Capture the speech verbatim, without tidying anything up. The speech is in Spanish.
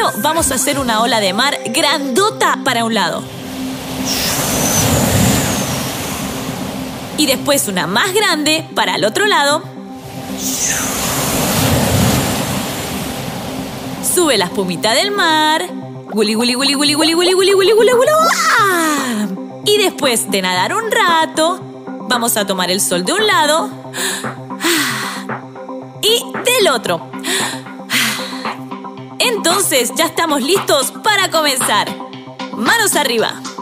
Primero vamos a hacer una ola de mar grandota para un lado. Y después una más grande para el otro lado. Sube la espumita del mar. Guli, guli, guli, guli, guli, guli, guli, guli, guli, guli. ¡Ah! Y después de nadar un rato, vamos a tomar el sol de un lado y del otro. Entonces ya estamos listos para comenzar. Manos arriba.